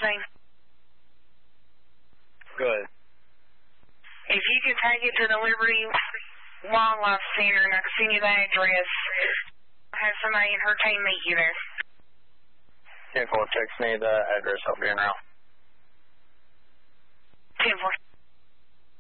name? Good. If you could take it to the Liberty Wildlife Center and I can send you the address, have somebody in her team meet you there. 10-4, text me the address over here now. 10-4.